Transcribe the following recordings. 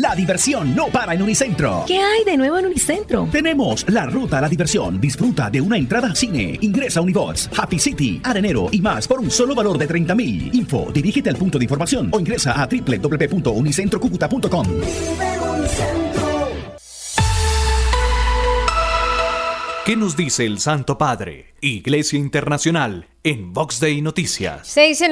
La diversión no para en Unicentro. ¿Qué hay de nuevo en Unicentro? Tenemos la ruta a la diversión. Disfruta de una entrada al cine. Ingresa a Unibox, Happy City, Arenero y más por un solo valor de 30.000. Info, dirígete al punto de información o ingresa a www.unicentrocucuta.com. ¿Qué nos dice el Santo Padre? Iglesia Internacional en Vox Day Noticias.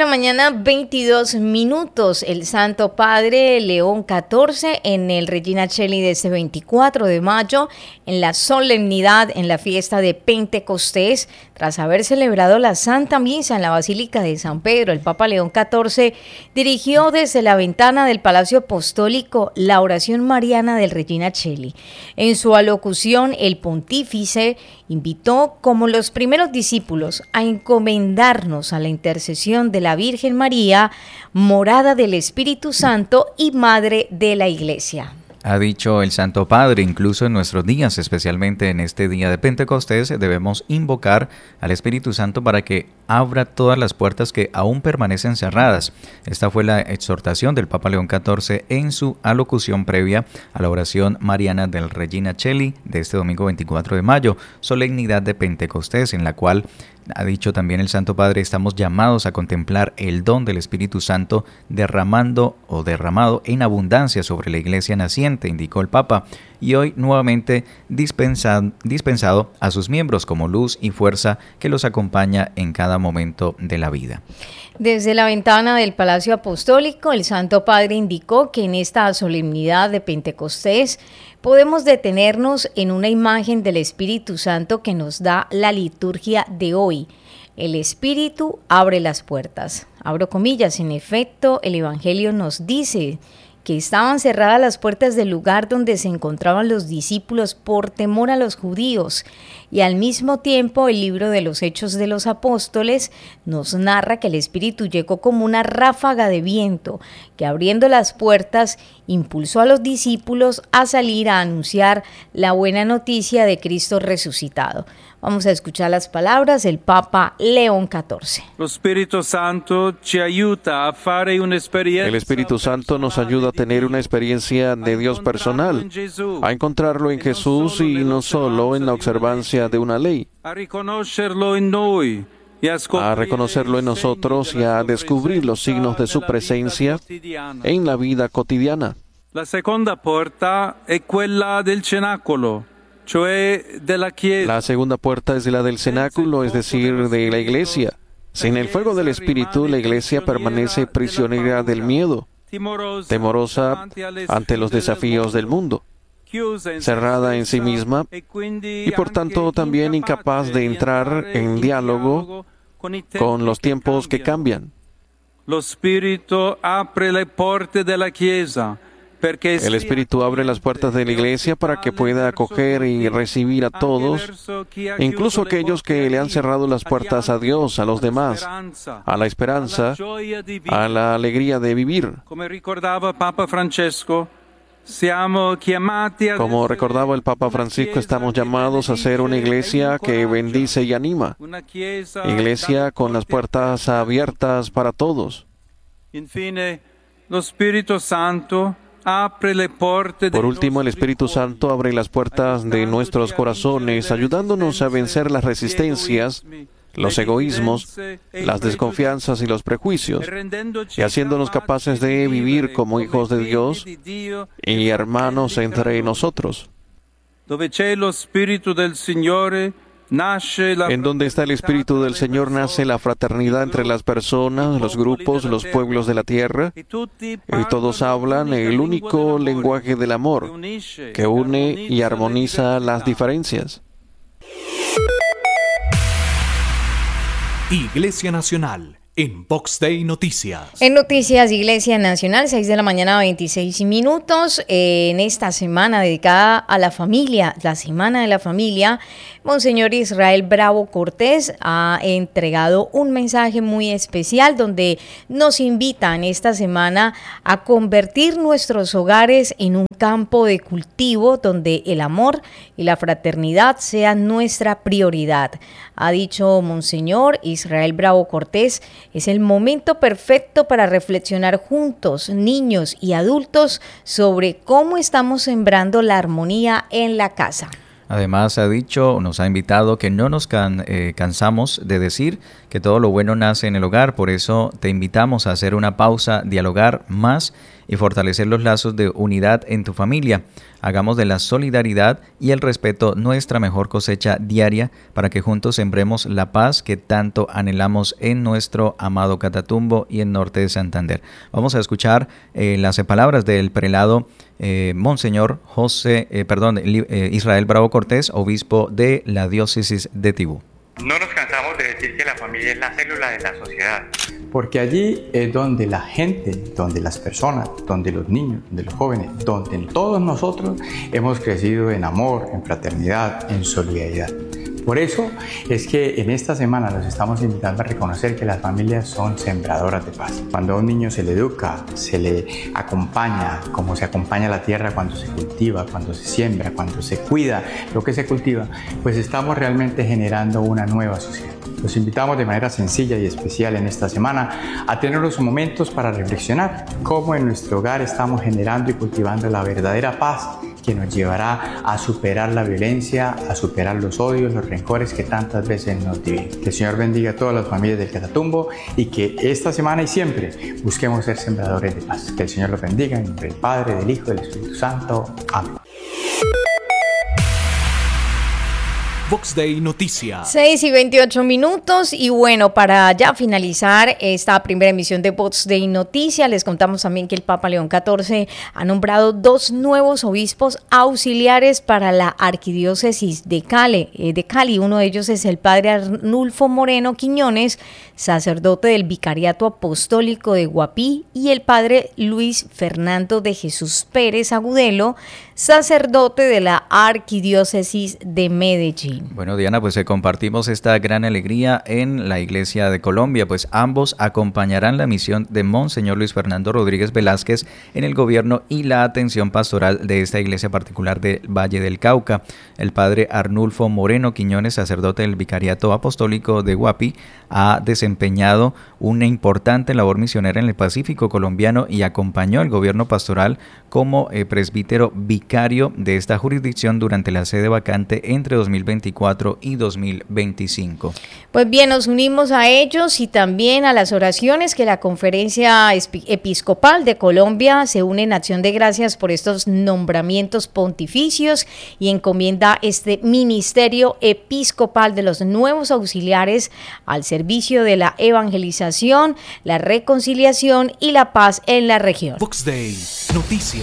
6:22 a.m. El Santo Padre León XIV en el Regina Coeli de este 24 de mayo, en la solemnidad, en la fiesta de Pentecostés, tras haber celebrado la Santa Misa en la Basílica de San Pedro, el Papa León XIV dirigió desde la ventana del Palacio Apostólico la oración mariana del Regina Coeli. En su alocución, el pontífice invitó, como los primeros discípulos, a encomendarnos a la intercesión de la Virgen María, morada del Espíritu Santo y Madre de la Iglesia. Ha dicho el Santo Padre, incluso en nuestros días, especialmente en este día de Pentecostés, debemos invocar al Espíritu Santo para que abra todas las puertas que aún permanecen cerradas. Esta fue la exhortación del Papa León XIV en su alocución previa a la oración mariana del Regina Coeli de este domingo 24 de mayo, solemnidad de Pentecostés, en la cual ha dicho también el Santo Padre, estamos llamados a contemplar el don del Espíritu Santo derramado en abundancia sobre la Iglesia naciente, indicó el Papa, y hoy nuevamente dispensado a sus miembros como luz y fuerza que los acompaña en cada momento de la vida. Desde la ventana del Palacio Apostólico, el Santo Padre indicó que en esta solemnidad de Pentecostés podemos detenernos en una imagen del Espíritu Santo que nos da la liturgia de hoy. El Espíritu abre las puertas. Abro comillas, en efecto, el Evangelio nos dice que estaban cerradas las puertas del lugar donde se encontraban los discípulos por temor a los judíos, y al mismo tiempo el libro de los Hechos de los Apóstoles nos narra que el Espíritu llegó como una ráfaga de viento, que abriendo las puertas impulsó a los discípulos a salir a anunciar la buena noticia de Cristo resucitado. Vamos a escuchar las palabras del Papa León XIV. El Espíritu Santo nos ayuda a tener una experiencia de Dios personal, a encontrarlo en Jesús y no solo en la observancia de una ley, a reconocerlo en nosotros y a descubrir los signos de su presencia en la vida cotidiana. La segunda puerta es quella del cenáculo. La segunda puerta es la del cenáculo, es decir, de la Iglesia. Sin el fuego del Espíritu, la Iglesia permanece prisionera del miedo, temorosa ante los desafíos del mundo, cerrada en sí misma y por tanto también incapaz de entrar en diálogo con los tiempos que cambian. El Espíritu abre las puertas de la Chiesa. El Espíritu abre las puertas de la Iglesia para que pueda acoger y recibir a todos, incluso aquellos que le han cerrado las puertas a Dios, a los demás, a la esperanza, a la alegría de vivir. Como recordaba el Papa Francisco, estamos llamados a ser una Iglesia que bendice y anima, Iglesia con las puertas abiertas para todos. Por último, el Espíritu Santo abre las puertas de nuestros corazones, ayudándonos a vencer las resistencias, los egoísmos, las desconfianzas y los prejuicios, y haciéndonos capaces de vivir como hijos de Dios y hermanos entre nosotros. En donde está el Espíritu del Señor nace la fraternidad entre las personas, los grupos, los pueblos de la tierra, y todos hablan el único lenguaje del amor, que une y armoniza las diferencias. Iglesia Nacional en Vox Day Noticias. En Noticias Iglesia Nacional, 6:26 a.m. En esta semana dedicada a la familia, la Semana de la Familia, Monseñor Israel Bravo Cortés ha entregado un mensaje muy especial donde nos invita en esta semana a convertir nuestros hogares en un campo de cultivo donde el amor y la fraternidad sean nuestra prioridad. Ha dicho Monseñor Israel Bravo Cortés, es el momento perfecto para reflexionar juntos, niños y adultos, sobre cómo estamos sembrando la armonía en la casa. Además nos ha invitado que no nos cansamos de decir que todo lo bueno nace en el hogar, por eso te invitamos a hacer una pausa, dialogar más y fortalecer los lazos de unidad en tu familia. Hagamos de la solidaridad y el respeto nuestra mejor cosecha diaria para que juntos sembremos la paz que tanto anhelamos en nuestro amado Catatumbo y en Norte de Santander. Vamos a escuchar las palabras del prelado Monseñor Israel Bravo Cortés, obispo de la diócesis de Tibú. No nos cansamos de decir que la familia es la célula de la sociedad. Porque allí es donde la gente, donde las personas, donde los niños, donde los jóvenes, donde todos nosotros hemos crecido en amor, en fraternidad, en solidaridad. Por eso es que en esta semana los estamos invitando a reconocer que las familias son sembradoras de paz. Cuando a un niño se le educa, se le acompaña, como se acompaña la tierra cuando se cultiva, cuando se siembra, cuando se cuida lo que se cultiva, pues estamos realmente generando una nueva sociedad. Los invitamos de manera sencilla y especial en esta semana a tener unos momentos para reflexionar cómo en nuestro hogar estamos generando y cultivando la verdadera paz que nos llevará a superar la violencia, a superar los odios, los rencores que tantas veces nos dividen. Que el Señor bendiga a todas las familias del Catatumbo y que esta semana y siempre busquemos ser sembradores de paz. Que el Señor los bendiga en nombre del Padre, del Hijo y del Espíritu Santo. Amén. Vox Day Noticias. 6:28 y bueno, para ya finalizar esta primera emisión de Vox Day Noticias, les contamos también que el Papa León XIV ha nombrado 2 nuevos obispos auxiliares para la arquidiócesis de Cali. Uno de ellos es el padre Arnulfo Moreno Quiñones, sacerdote del Vicariato Apostólico de Guapí, y el padre Luis Fernando de Jesús Pérez Agudelo, sacerdote de la arquidiócesis de Medellín. Bueno, Diana, pues compartimos esta gran alegría en la Iglesia de Colombia, pues ambos acompañarán la misión de Monseñor Luis Fernando Rodríguez Velázquez en el gobierno y la atención pastoral de esta iglesia particular del Valle del Cauca. El padre Arnulfo Moreno Quiñones, sacerdote del Vicariato Apostólico de Guapí, ha desempeñado una importante labor misionera en el Pacífico colombiano y acompañó el gobierno pastoral como presbítero vicario de esta jurisdicción durante la sede vacante entre 2024 y 2025. Pues bien, nos unimos a ellos y también a las oraciones que la Conferencia Episcopal de Colombia se une en acción de gracias por estos nombramientos pontificios y encomienda este ministerio episcopal de los nuevos auxiliares al servicio de la evangelización, la reconciliación y la paz en la región. Vox Day Noticias.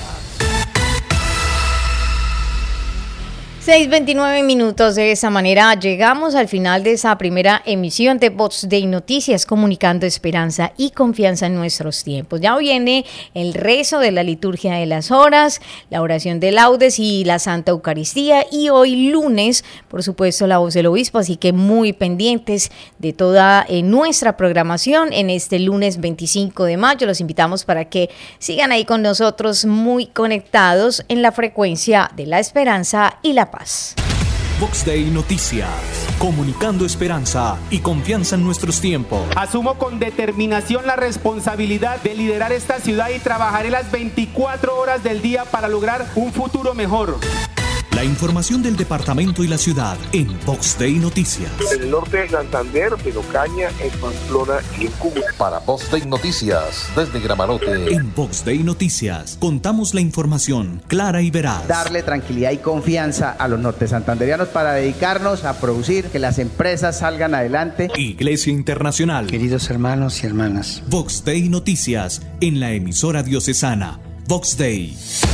6:29. De esa manera llegamos al final de esa primera emisión de Vox Day Noticias, comunicando esperanza y confianza en nuestros tiempos. Ya viene el rezo de la liturgia de las horas, la oración de laudes y la Santa Eucaristía, y hoy lunes, por supuesto, la voz del obispo, así que muy pendientes de toda nuestra programación en este lunes 25 de mayo. Los invitamos para que sigan ahí con nosotros muy conectados en la frecuencia de la esperanza y la paz. Vox Day Noticias, comunicando esperanza y confianza en nuestros tiempos. Asumo con determinación la responsabilidad de liderar esta ciudad y trabajaré las 24 horas del día para lograr un futuro mejor. La información del departamento y la ciudad en Vox Day Noticias. En el norte de Santander, en Ocaña, en Pamplona y en Cúcuta. Para Vox Day Noticias, desde Gramarote. En Vox Day Noticias contamos la información clara y veraz. Darle tranquilidad y confianza a los norte santanderianos para dedicarnos a producir, que las empresas salgan adelante. Iglesia Internacional. Queridos hermanos y hermanas. Vox Day Noticias en la emisora diocesana Vox Day.